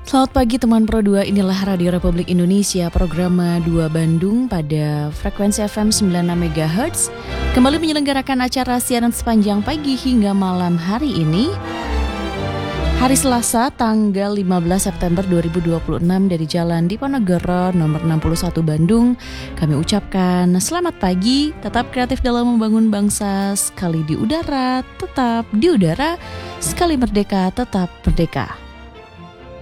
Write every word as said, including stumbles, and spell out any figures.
Selamat pagi teman Pro dua, inilah Radio Republik Indonesia, program dua Bandung pada frekuensi F M sembilan puluh enam megahertz. Kembali menyelenggarakan acara siaran sepanjang pagi hingga malam hari ini. Hari Selasa, tanggal lima belas September dua ribu dua puluh enam, dari Jalan Diponegoro nomor enam puluh satu Bandung, kami ucapkan selamat pagi, tetap kreatif dalam membangun bangsa, sekali di udara, tetap di udara, sekali merdeka, tetap merdeka.